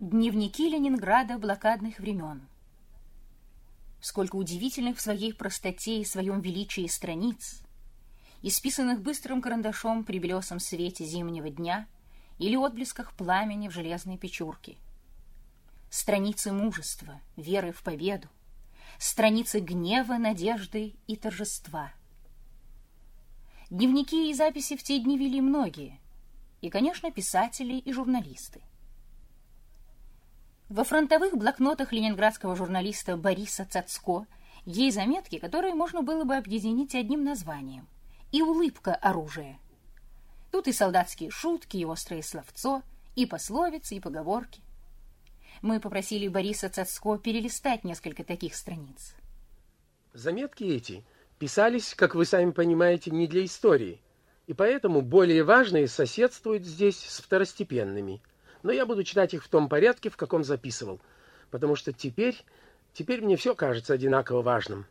Дневники Ленинграда блокадных времен. Сколько удивительных в своей простоте и своем величии страниц, исписанных быстрым карандашом при белесом свете зимнего дня или отблесках пламени в железной печурке. Страницы мужества, веры в победу, страницы гнева, надежды и торжества. Дневники и записи в те дни вели многие, и, конечно, писатели и журналисты. Во фронтовых блокнотах ленинградского журналиста Бориса Цацко есть заметки, которые можно было бы объединить одним названием — и улыбка оружия. Тут и солдатские шутки, и острое словцо, и пословицы, и поговорки. Мы попросили Бориса Цацко перелистать несколько таких страниц. Заметки эти писались, как вы сами понимаете, не для истории, и поэтому более важные соседствуют здесь с второстепенными. Но я буду читать их в том порядке, в каком записывал, потому что теперь мне все кажется одинаково важным.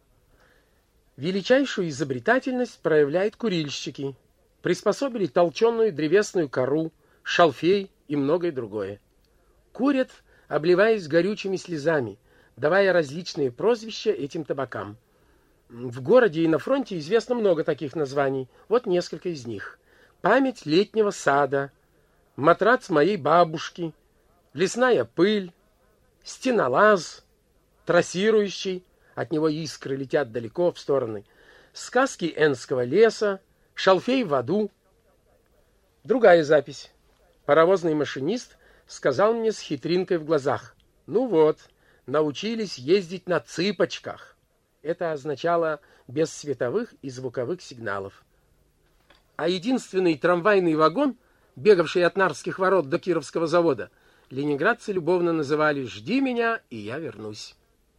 Величайшую изобретательность проявляют курильщики. Приспособили толченую древесную кору, шалфей и многое другое. Курят, обливаясь горючими слезами, давая различные прозвища этим табакам. В городе и на фронте известно много таких названий. Вот несколько из них. Память летнего сада, матрац моей бабушки, лесная пыль, стенолаз, трассирующий, от него искры летят далеко в стороны, сказки Энского леса, шалфей в аду. Другая запись. Паровозный машинист сказал мне с хитринкой в глазах: «Ну вот, научились ездить на цыпочках». Это означало без световых и звуковых сигналов. А единственный трамвайный вагон, бегавший от Нарвских ворот до Кировского завода, ленинградцы любовно называли «Жди меня, и я вернусь».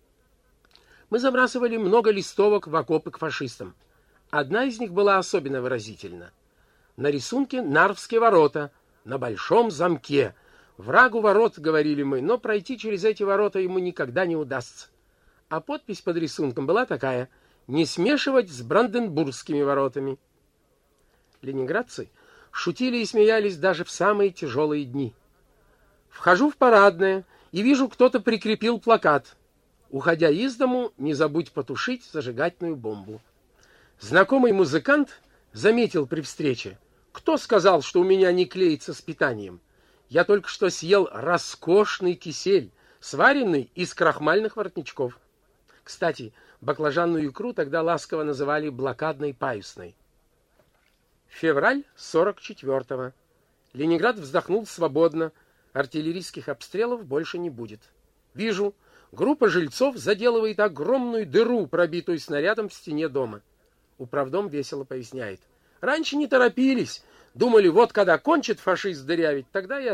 Мы забрасывали много листовок в окопы к фашистам. Одна из них была особенно выразительна. На рисунке Нарвские ворота, на большом замке. Врагу ворот, говорили мы, но пройти через эти ворота ему никогда не удастся. А подпись под рисунком была такая: «Не смешивать с Бранденбургскими воротами». Ленинградцы шутили и смеялись даже в самые тяжелые дни. Вхожу в парадное и вижу, кто-то прикрепил плакат: «Уходя из дому, не забудь потушить зажигательную бомбу». Знакомый музыкант заметил при встрече: «Кто сказал, что у меня не клеится с питанием? Я только что съел роскошный кисель, сваренный из крахмальных воротничков». Кстати, баклажанную икру тогда ласково называли блокадной паюсной. Февраль 44-го. Ленинград вздохнул свободно. Артиллерийских обстрелов больше не будет. Вижу, группа жильцов заделывает огромную дыру, пробитую снарядом в стене дома. Управдом весело поясняет: раньше не торопились, думали, вот когда кончит фашист дырявить, тогда и